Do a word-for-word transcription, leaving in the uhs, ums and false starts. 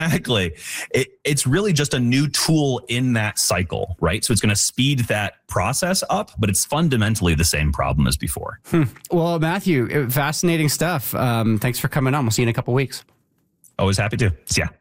Exactly. It, it's really just a new tool in that cycle, right? So it's going to speed that process up, but it's fundamentally the same problem as before. Hmm. Well, Matthew, fascinating stuff. Um, thanks for coming on. We'll see you in a couple of weeks. Always happy to. See ya.